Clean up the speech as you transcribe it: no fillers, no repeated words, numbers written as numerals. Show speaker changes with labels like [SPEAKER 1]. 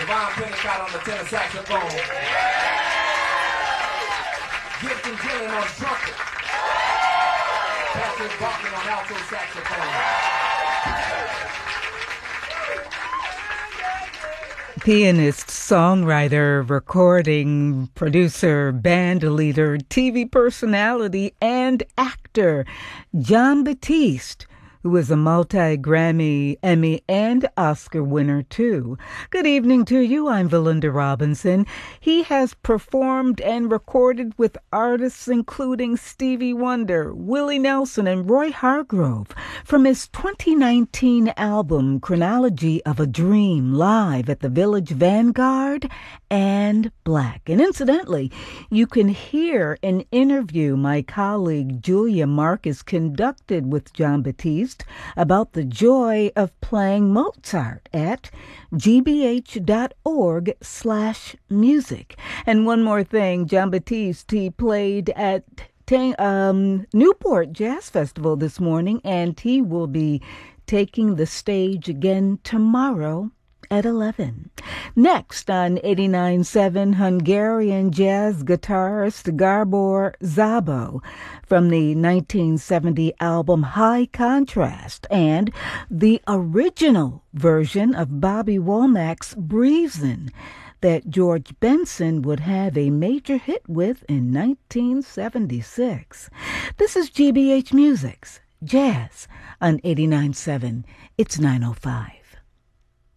[SPEAKER 1] Devon Pennicott on the tenor saxophone. Gibson Gillen on trumpet. Patrick Barton on alto saxophone.
[SPEAKER 2] Pianist, songwriter, recording producer, band leader, TV personality, and actor Jon Batiste, who is a multi-Grammy, Emmy, and Oscar winner, too. Good evening to you. I'm Valinda Robinson. He has performed and recorded with artists including Stevie Wonder, Willie Nelson, and Roy Hargrove. From his 2019 album, Chronology of a Dream, live at the Village Vanguard and Black. And incidentally, you can hear an interview my colleague Julia Marcus conducted with Jon Batiste about the joy of playing Mozart at gbh.org/music. And one more thing, Jon Batiste, he played at Newport Jazz Festival this morning, and he will be taking the stage again tomorrow at 11. Next on 89.7, Hungarian jazz guitarist Gabor Szabo from the 1970 album High Contrast, and the original version of Bobby Womack's Breezin' that George Benson would have a major hit with in 1976. This is GBH Music's Jazz on 89.7. It's 9:05.